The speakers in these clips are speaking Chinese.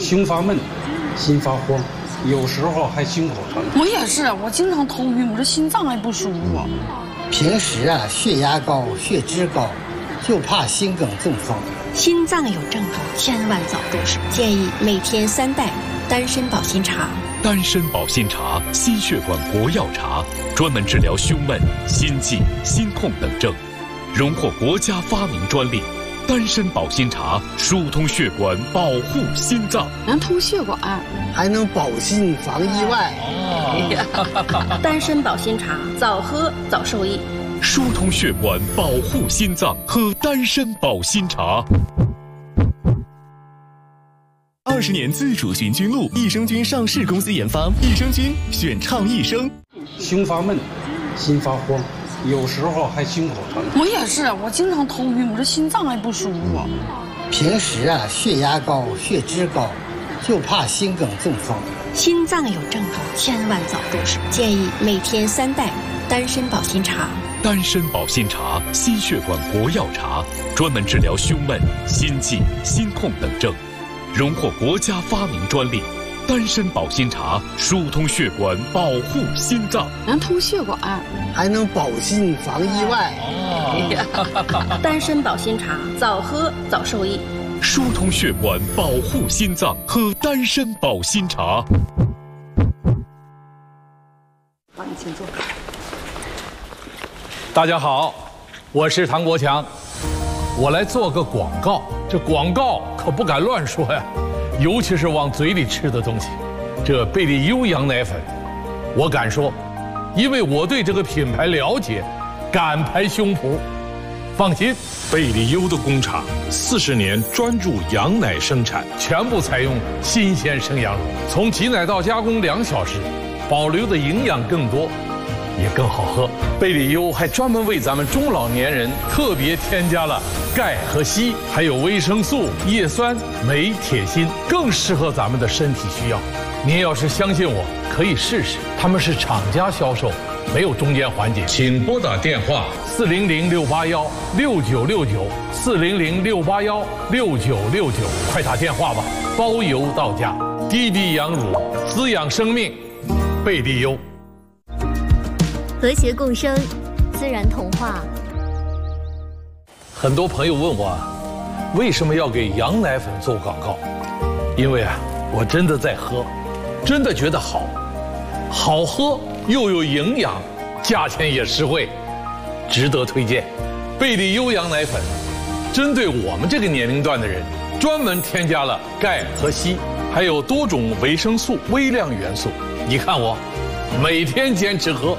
胸发闷，心发慌，有时候还心口疼。 我也是，我经常头晕，我这心脏还不舒服。 平时血压高、血脂高，就怕心梗中风。 心脏有症状，千万早重视。建议每天3袋丹参保心茶。 丹参保心茶，心血管国药茶，专门治疗胸闷、心悸、心痛等症，荣获国家发明专利。丹参保心茶疏通血管，保护心脏， 能通血管， 还能保心防意外。 丹参保心茶，早喝早受益。 疏通血管，保护心脏，喝丹参保心茶。 20年自主寻菌露，益生菌上市公司研发，益生菌选畅益生。 胸发闷，心发慌，有时候还心口疼。 我也是，我经常头晕，我这心脏还不舒服。 平时血压高、血脂高，就怕心梗中风。 心脏有症状，千万早重视。建议每天3袋丹参保心茶。 丹参保心茶，心血管国药茶，专门治疗胸闷、心悸、心痛等症，荣获国家发明专利。丹参保心茶疏通血管，保护心脏， 能通血管， 还能保心防意外。 丹参保心茶，早喝早受益。 疏通血管，保护心脏，喝丹参保心茶。 好，你请坐。 大家好，我是唐国强，我来做个广告。这广告可不敢乱说呀，尤其是往嘴里吃的东西。这贝利优羊奶粉，我敢说，因为我对这个品牌了解，敢拍胸脯。放心， 贝利优的工厂40年专注羊奶生产， 全部采用新鲜生羊乳，从挤奶到加工2小时，保留的营养更多，也更好喝。贝利优还专门为咱们中老年人特别添加了钙和硒，还有维生素、叶酸、镁、铁、锌，更适合咱们的身体需要。您要是相信我，可以试试。他们是厂家销售，没有中间环节。 请拨打电话 400-681-6969400-681-6969，快打电话吧，包邮到家。滴滴羊乳，滋养生命，贝利优。 和谐共生，自然童话。 很多朋友问我，为什么要给羊奶粉做广告？因为我真的在喝，真的觉得好喝又有营养，价钱也实惠，值得推荐。贝利优羊奶粉针对我们这个年龄段的人，专门添加了钙和硒，还有多种维生素、微量元素。你看我每天坚持喝。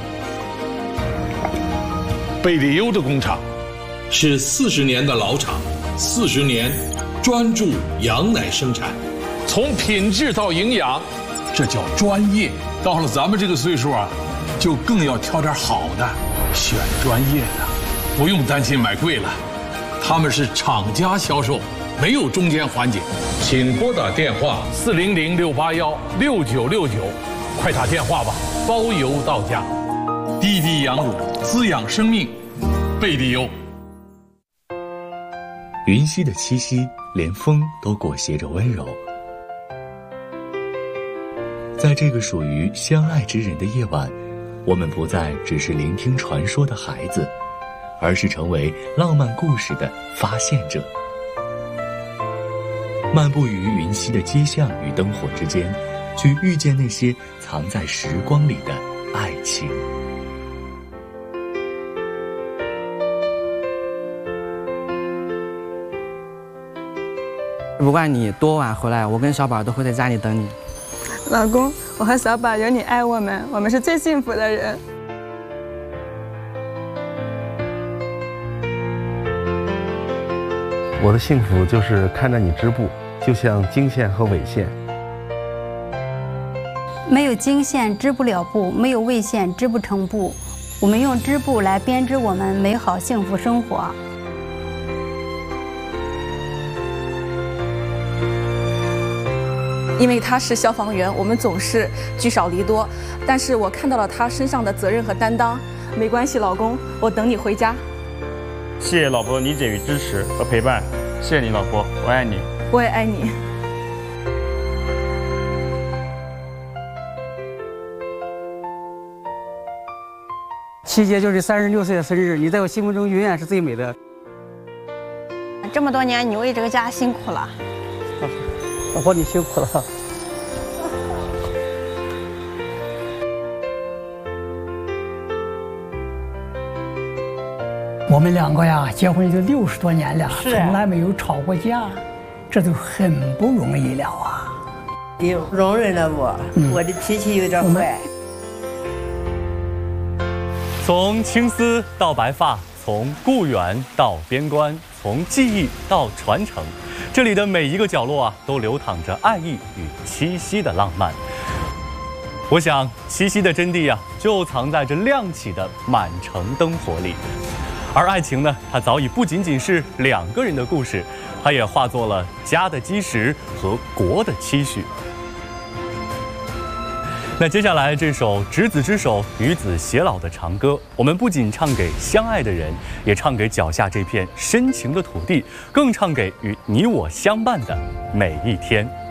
贝利优的工厂是40年的老厂，40年专注羊奶生产， 从品质到营养，这叫专业。到了咱们这个岁数就更要挑点好的，选专业的，不用担心买贵了。他们是厂家销售，没有中间环节。 请拨打电话 400-681-6969，快打电话吧，包邮到家。滴滴羊乳，滋养生命，贝利优。 云溪的气息，连风都裹挟着温柔。在这个属于相爱之人的夜晚，我们不再只是聆听传说的孩子，而是成为浪漫故事的发现者。漫步于云溪的街巷与灯火之间，去遇见那些藏在时光里的爱情。 不管你多晚回来，我跟小宝都会在家里等你。 老公，我和小宝有你爱我们，我们是最幸福的人。 我的幸福就是看着你织布，就像经线和纬线。 没有经线织不了布，没有纬线织不成布。我们用织布来编织我们美好幸福生活。 因为他是消防员，我们总是聚少离多，但是我看到了他身上的责任和担当。没关系，老公，我等你回家。 谢谢老婆理解与支持和陪伴，谢谢你老婆，我爱你。 我也爱你。 7姐就是36岁的生日，你在我心目中永远是最美的。 这么多年，你为这个家辛苦了。 老婆，你辛苦了。 我们2个呀，结婚已经60多年了，从来没有吵过架，这都很不容易了啊。 你容忍了我的脾气有点坏。 从青丝到白发，从故园到边关，从记忆到传承，这里的每一个角落啊，都流淌着爱意与七夕的浪漫。我想，七夕的真谛啊，就藏在这亮起的满城灯火里。而爱情呢，它早已不仅仅是2个人的故事，它也化作了家的基石和国的期许。那接下来这首执子之手，与子偕老的长歌，我们不仅唱给相爱的人，也唱给脚下这片深情的土地，更唱给与你我相伴的每一天。